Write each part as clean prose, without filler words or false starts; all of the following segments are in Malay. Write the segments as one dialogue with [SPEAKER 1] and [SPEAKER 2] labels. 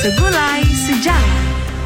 [SPEAKER 1] Segulai Sejarah.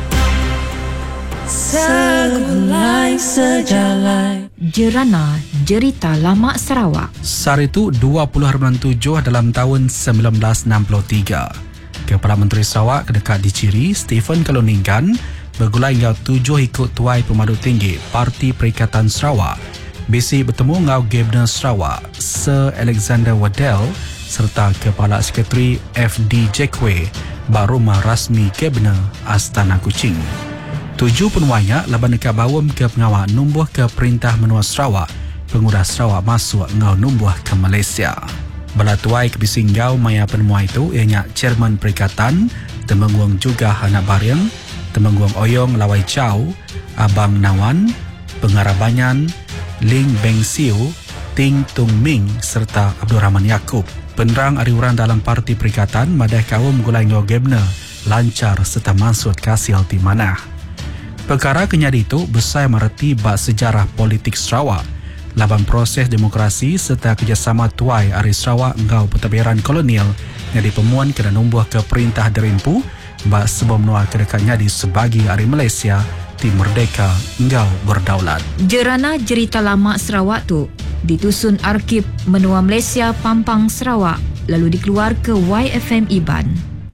[SPEAKER 2] Segulai Sejarah.
[SPEAKER 3] Jerana Jerita Lama Sarawak.
[SPEAKER 4] Saritu 20/7 dalam tahun 1963. Kepala Menteri Sarawak kedekat diciri Stephen Kaluningkan bergulai ngau 7 ikut tuai Pemadu Tinggi Parti Perikatan Sarawak. Bisi bertemu ngau Gubernur Sarawak Sir Alexander Waddell serta Kepala Sekretari FD Jackway barumah rasmi Gubernur Astana Kuching. 7 penuainya laban dekat bawam ke pengawal numbuh ke Perintah Menua Sarawak, Penguras Sarawak masuk ngau numbuh ke Malaysia. Bala tuai ke bisinggau maya penemuan itu ianya Chairman Perikatan, Temenggung juga Anak Baryang, Temenggung Oyong Lawai Chow, Abang Nawan, Pengarah Banyan, Ling Beng Siu, Ting Tung Ming serta Abdul Rahman Yaakob. Penerang ariuran dalam Parti Perikatan madai kaum gulai ngau Gubernur lancar serta maksud kasil di mana. Perkara kenyadi itu besar mereti bak sejarah politik Sarawak, laban proses demokrasi serta kerjasama tuai Ari Sarawak ngau pentadbiran kolonial yang dipemuan kena numbuh ke Perintah Derimpu bak sebelum menua kedekatnya di sebagi Ari Malaysia di merdeka ngau berdaulat.
[SPEAKER 3] Jerana Jerita Lama Sarawak tu ditusun Arkib Menua Malaysia Pampang Sarawak lalu dikeluar ke YFM Iban.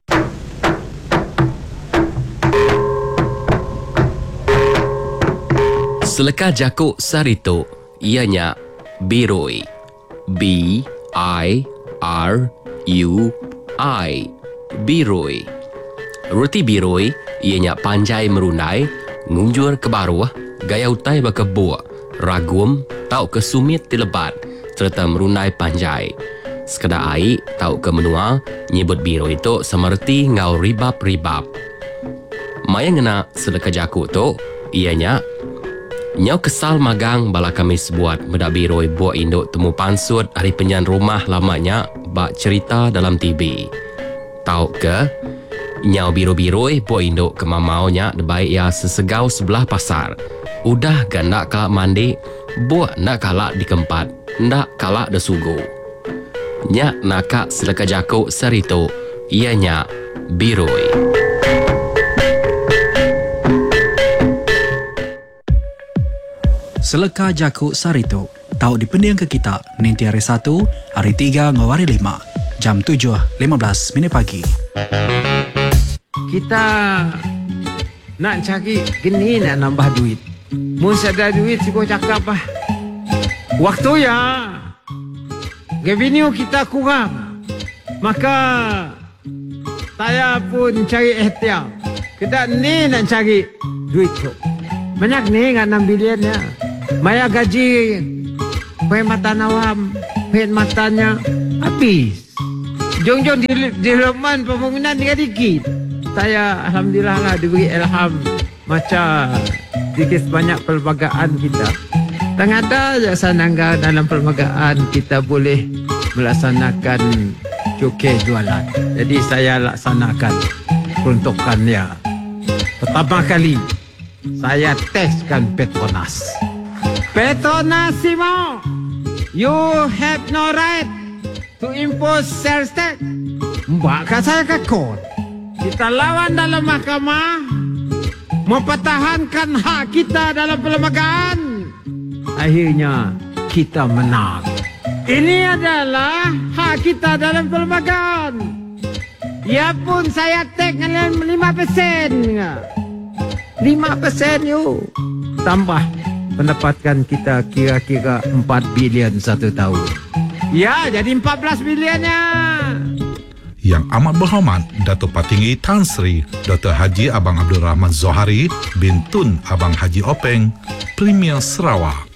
[SPEAKER 5] Seleka jakuk Sarito, ianya Biroi. B-I-R-U-I. Biroi. Roti Biroi, ianya panjai merunai, ngunjur ke baruah, gaya utai bakebua, ragum, tau ke sumit tilebat, serta merunai panjai. Sekadar air, tau ke menua, nyebut Biroi itu semerti ngau ribab-ribab. Maya ngena seleka jakuk tu, ianya nyau kesal magang bala kami sebuat bedak Biroi buat induk temu pansut hari penyan rumah lamanya bak cerita dalam TV. Tahu ke? Nyau Biroi buat induk ke mamaunya debaik ya sesegau sebelah pasar. Udah gandak kalak mandi, buat nak kalak di kempat, ndak kalak de sugu. Nyak nakak seleka jakuk Sarito, ianya Biroi.
[SPEAKER 4] Seleka jakuk Sarito, tahu dipending ke kita ninti hari 1, hari 3 ngau hari 5, jam 7.15 pagi.
[SPEAKER 6] Kita nak cari gini nak nambah duit. Mesti ada duit si kau cakap apa? Waktu ya, revenue kita kurang. Maka saya pun cari ikhtiar. Kita ni nak cari duit tu. Banyak ni kan 6 bilion ya. Maya gaji perkhidmatan awam, perkhidmatannya habis. Jong-jong di development pembangunan dikit-dikit. Saya alhamdulillah lah diberi ilham macam sedikit banyak perlembagaan kita. Tak ada je sanangga dalam perlembagaan kita boleh melaksanakan cukai jualan. Jadi saya laksanakan peruntukannya. Pertama kali saya teskan Petronas. Petronasimo, you have no right to impose sales tax. Mbak saya ke court. Kita lawan dalam mahkamah, mempertahankan hak kita dalam perlembagaan. Akhirnya kita menang. Ini adalah hak kita dalam perlembagaan. Ya pun saya take dengan 5%. 5% you. Tambah pendapatan kita kira-kira 4 bilion satu tahun. Ya, jadi 14 bilionnya.
[SPEAKER 7] Yang amat berhormat Datuk Patinggi Tan Sri Dr. Haji Abang Abdul Rahman Zohari bin Tun Abang Haji Openg, Premier Sarawak.